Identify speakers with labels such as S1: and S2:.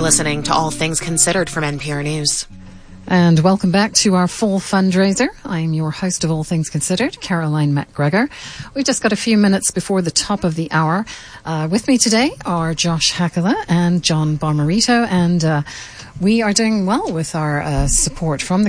S1: listening to All Things Considered from NPR News.
S2: And welcome back to our fall fundraiser. I'm your host of All Things Considered, Caroline McGregor. We've just got a few minutes before the top of the hour. With me today are Josh Hakala and John Bomarito, and we are doing well with our support from the